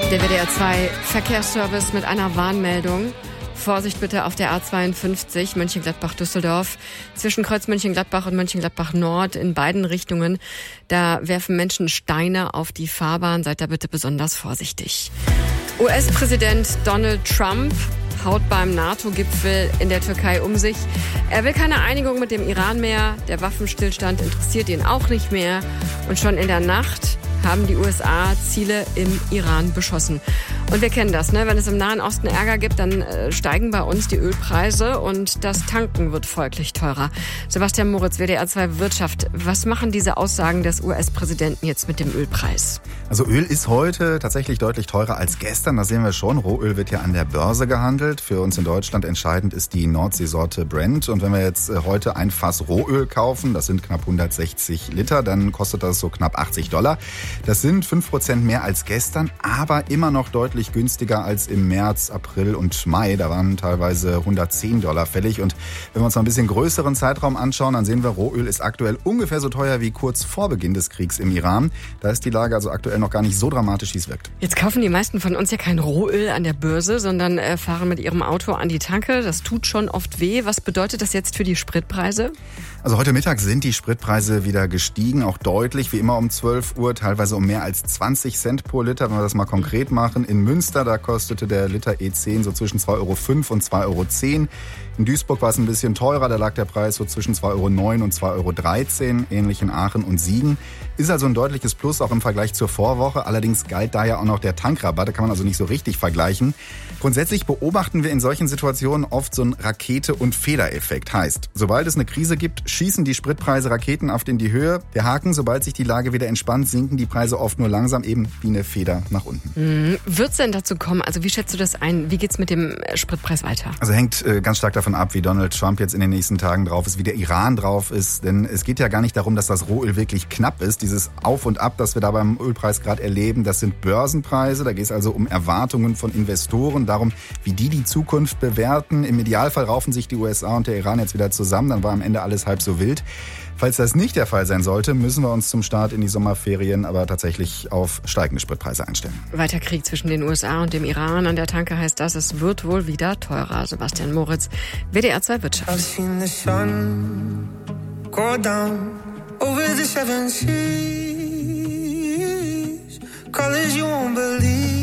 Der WDR 2 Verkehrsservice mit einer Warnmeldung. Vorsicht bitte auf der A52 Mönchengladbach-Düsseldorf. Zwischen Kreuz Mönchengladbach und Mönchengladbach Nord in beiden Richtungen. Da werfen Menschen Steine auf die Fahrbahn. Seid da bitte besonders vorsichtig. US-Präsident Donald Trump haut beim NATO-Gipfel in der Türkei um sich. Er will keine Einigung mit dem Iran mehr. Der Waffenstillstand interessiert ihn auch nicht mehr. Und schon in der Nacht haben die USA Ziele im Iran beschossen. Und wir kennen das, ne? Wenn es im Nahen Osten Ärger gibt, dann steigen bei uns die Ölpreise und das Tanken wird folglich teurer. Sebastian Moritz, WDR 2 Wirtschaft. Was machen diese Aussagen des US-Präsidenten jetzt mit dem Ölpreis? Also Öl ist heute tatsächlich deutlich teurer als gestern. Das sehen wir schon. Rohöl wird ja an der Börse gehandelt. Für uns in Deutschland entscheidend ist die Nordseesorte Brent. Und wenn wir jetzt heute ein Fass Rohöl kaufen, das sind knapp 160 Liter, dann kostet das so knapp $80. Das sind 5% mehr als gestern, aber immer noch deutlich günstiger als im März, April und Mai. Da waren teilweise $110 fällig. Und wenn wir uns mal ein bisschen größeren Zeitraum anschauen, dann sehen wir, Rohöl ist aktuell ungefähr so teuer wie kurz vor Beginn des Kriegs im Iran. Da ist die Lage also aktuell noch gar nicht so dramatisch, wie es wirkt. Jetzt kaufen die meisten von uns ja kein Rohöl an der Börse, sondern fahren mit ihrem Auto an die Tanke. Das tut schon oft weh. Was bedeutet das jetzt für die Spritpreise? Also heute Mittag sind die Spritpreise wieder gestiegen, auch deutlich, wie immer um 12 Uhr, teilweise um mehr als 20 Cent pro Liter, wenn wir das mal konkret machen. In Münster, da kostete der Liter E10 so zwischen 2,05 € und 2,10 €. In Duisburg war es ein bisschen teurer, da lag der Preis so zwischen 2,09 € und 2,13 €, ähnlich in Aachen und Siegen. Ist also ein deutliches Plus, auch im Vergleich zur Vorwoche. Allerdings galt da ja auch noch der Tankrabatt, da kann man also nicht so richtig vergleichen. Grundsätzlich beobachten wir in solchen Situationen oft so einen Rakete- und Federeffekt. Heißt, sobald es eine Krise gibt, schießen die Spritpreise raketenhaft in die Höhe. Der Haken, sobald sich die Lage wieder entspannt, sinken die Preise oft nur langsam, eben wie eine Feder nach unten. Wird es denn dazu kommen? Also wie schätzt du das ein? Wie geht's mit dem Spritpreis weiter? Also hängt ganz stark davon ab, wie Donald Trump jetzt in den nächsten Tagen drauf ist, wie der Iran drauf ist. Denn es geht ja gar nicht darum, dass das Rohöl wirklich knapp ist. Dieses Auf und Ab, das wir da beim Ölpreis gerade erleben, das sind Börsenpreise. Da geht es also um Erwartungen von Investoren, darum, wie die Zukunft bewerten. Im Idealfall raufen sich die USA und der Iran jetzt wieder zusammen. Dann war am Ende alles halb so wild. Falls das nicht der Fall sein sollte, müssen wir uns zum Start in die Sommerferien aber tatsächlich auf steigende Spritpreise einstellen. Weiter Krieg zwischen den USA und dem Iran. An der Tanke heißt das, es wird wohl wieder teurer. Sebastian Moritz, WDR 2 Wirtschaft. I've seen the sun go down over the seven seas. Colors you won't believe.